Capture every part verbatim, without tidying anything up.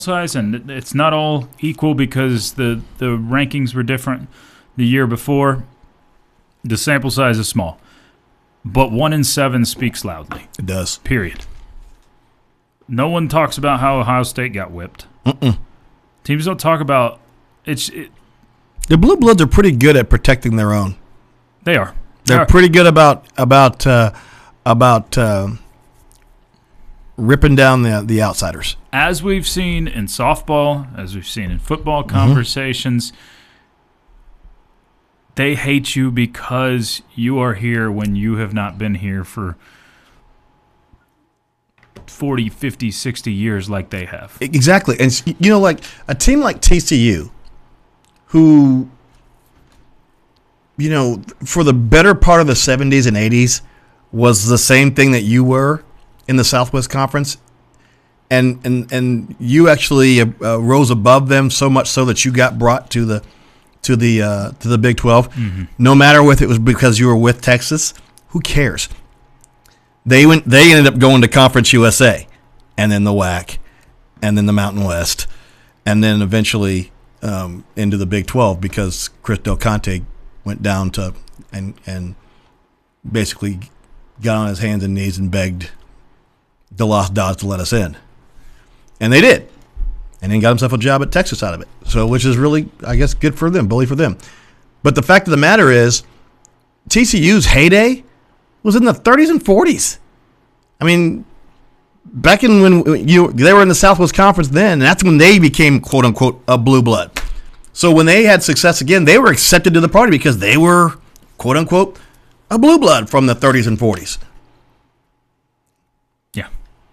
size, and it's not all equal because the, the rankings were different the year before. The sample size is small. But one in seven speaks loudly. It does. Period. No one talks about how Ohio State got whipped. Mm-mm. Teams don't talk about it's. It, the Blue Bloods are pretty good at protecting their own. They are. They're they are. pretty good about about uh, about uh, ripping down the the outsiders. As we've seen in softball, as we've seen in football conversations, mm-hmm. they hate you because you are here when you have not been here for forty, fifty, sixty years like they have. Exactly. And, you know, like a team like T C U, who, you know, for the better part of the seventies and eighties was the same thing that you were in the Southwest Conference. And and, and you actually uh, rose above them so much so that you got brought to the to the uh, to the Big twelve. Mm-hmm. No matter if it was because you were with Texas, who cares? They went. They ended up going to Conference U S A, and then the W A C, and then the Mountain West, and then eventually um, into the Big twelve because Chris Del Conte went down to and and basically got on his hands and knees and begged the Lost Dodds to let us in, and they did, and then got himself a job at Texas out of it. So, which is really, I guess, good for them, bully for them. But the fact of the matter is, T C U's heyday was in the thirties and forties. I mean, back in when you they were in the Southwest Conference then, and that's when they became, quote unquote, a blue blood. So when they had success again, they were accepted to the party because they were, quote unquote, a blue blood from the thirties and forties. Yeah.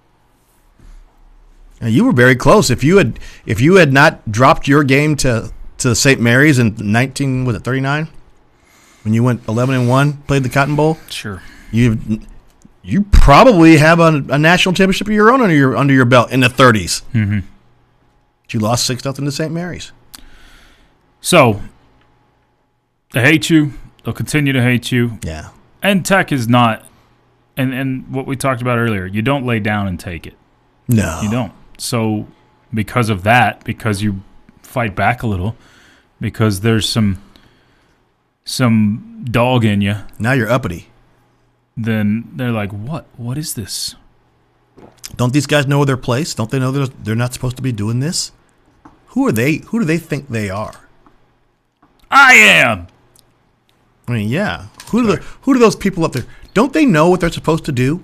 And you were very close. If you had if you had not dropped your game to, to Saint Mary's in nineteen was it thirty-nine? When you went eleven and one, played the Cotton Bowl? Sure. You you probably have a, a national championship of your own under your under your belt in the thirties. Mm-hmm. But you lost six nothing to Saint Mary's. So they hate you. They'll continue to hate you. Yeah. And Tech is not, and and what we talked about earlier. You don't lay down and take it. No, you don't. So because of that, because you fight back a little, because there's some some dog in you. Now you're uppity. Then they're like, what? What is this? Don't these guys know their place? Don't they know they're, they're not supposed to be doing this? Who are they? Who do they think they are? I am. I mean, yeah. Who do the, who do those people up there? Don't they know what they're supposed to do?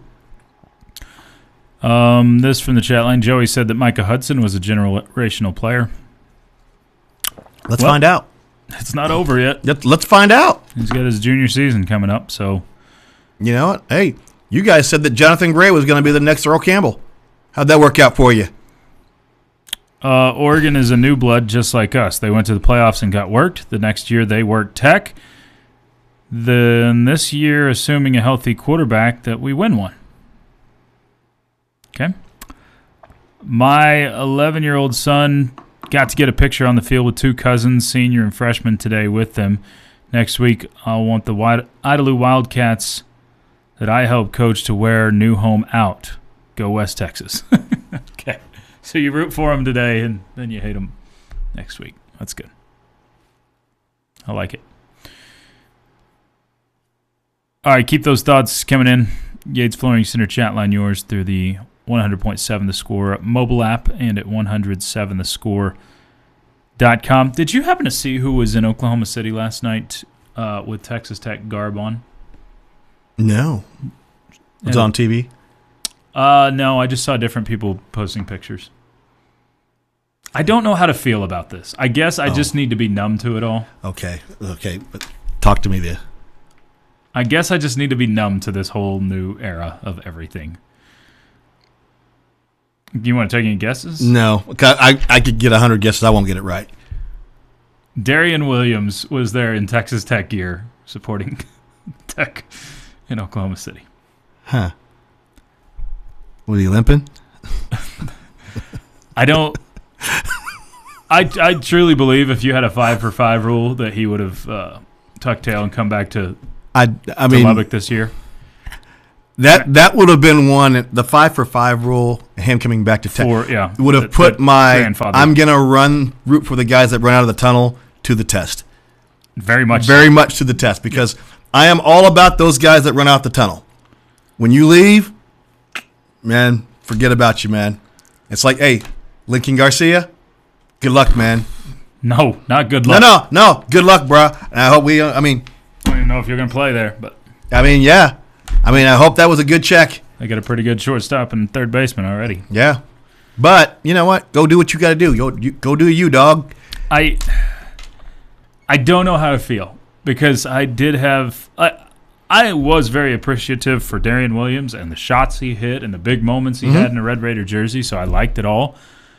Um, this from the chat line. Joey said that Micah Hudson was a generational player. Let's well, find out. It's not over yet. Let's find out. He's got his junior season coming up, so. You know what? Hey, you guys said that Jonathan Gray was going to be the next Earl Campbell. How'd that work out for you? Uh, Oregon is a new blood just like us. They went to the playoffs and got worked. The next year they worked Tech. Then this year, assuming a healthy quarterback, that we win one. Okay. My eleven-year-old son got to get a picture on the field with two cousins, senior and freshman, today with them. Next week, I'll want the Idalou Wildcats that I helped coach to wear new home out. Go West Texas. Okay. So you root for them today, and then you hate them next week. That's good. I like it. All right, keep those thoughts coming in. Yates Flooring Center chat line yours through the one hundred point seven The Score mobile app and at one oh seven the score dot com. Did you happen to see who was in Oklahoma City last night uh, with Texas Tech garb on? No. It was on T V? Uh, no, I just saw different people posting pictures. I don't know how to feel about this. I guess I oh. just need to be numb to it all. Okay, okay. But talk to me there. I guess I just need to be numb to this whole new era of everything. Do you want to take any guesses? No. I, I could get one hundred guesses. I won't get it right. Darian Williams was there in Texas Tech gear supporting Tech in Oklahoma City. Huh. Was he limping? I don't. I, I truly believe if you had a five for five rule that he would have uh, tucked tail and come back to, I, I to mean, Lubbock this year. That that would have been one. The five for five rule, him coming back to tech, For, yeah, would have the- put the my. grandfather. I'm gonna run root for the guys that run out of the tunnel to the test. Very much. Very much to the test because I am all about those guys that run out the tunnel. When you leave, man, forget about you, man. It's like, hey, Lincoln Garcia, good luck, man. No, not good No, luck. no, no, good luck, bro. And I hope we. I mean, I don't even know if you're going to play there, but I mean, yeah. I mean, I hope that was a good check. they got a pretty good shortstop and third baseman already. Yeah, but you know what? Go do what you got to do. Go, you, go do you, dog. I I don't know how to feel because I did have I I was very appreciative for Darian Williams and the shots he hit and the big moments he Mhm. had in a Red Raider jersey, so I liked it all.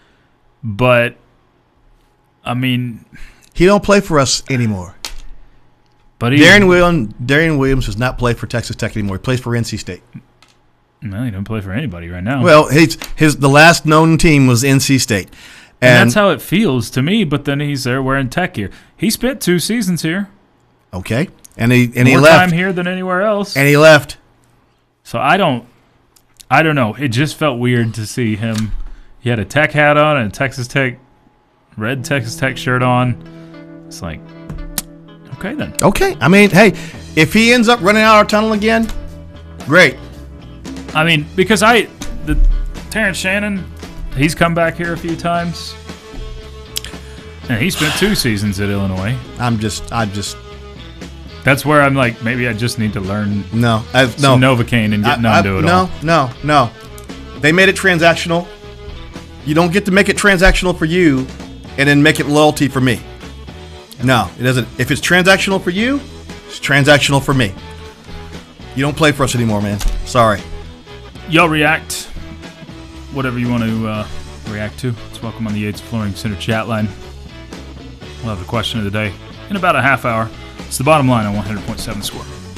But I mean, He don't play for us anymore. but he Darian Williams, Darian Williams does not play for Texas Tech anymore. He plays for N C State. No, he doesn't play for anybody right now. Well, his his the last known team was N C State, and, and, that's how it feels to me. But then he's there wearing Tech gear. He spent two seasons here, okay, and he and he more left, time here than anywhere else. and he left. So I don't, I don't know. It just felt weird to see him. He had a Tech hat on and a Texas Tech, red Texas Tech shirt on. It's like, okay then. Okay, I mean, hey, if he ends up running out our tunnel again, great. I mean, because I, the Terrence Shannon, he's come back here a few times, and he spent two seasons at Illinois. I'm just, I just That's where I'm like, maybe I just need to learn no, I, no, some Novocaine and get I- numb I- to it no, all. no, no. They made it transactional. You don't get to make it transactional for you, and then make it loyalty for me. No, it doesn't. If it's transactional for you, it's transactional for me. You don't play for us anymore, man. Sorry. Y'all react, whatever you want to uh, react to. It's welcome on the Yates Flooring Center chat line. We'll have the question of the day in about a half hour. It's the bottom line on one hundred point seven Score.